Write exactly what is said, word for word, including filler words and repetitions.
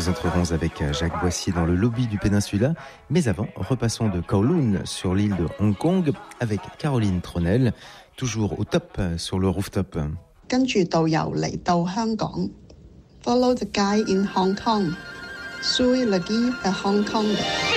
Nous entrerons avec Jacques Boissier dans le lobby du Péninsula. Mais avant, repassons de Kowloon sur l'île de Hong Kong avec Caroline Tronel, toujours au top sur le rooftop. 跟住導遊嚟到香港 ，Follow the guy in Hong Kong, Sui Lagi at Hong Kong.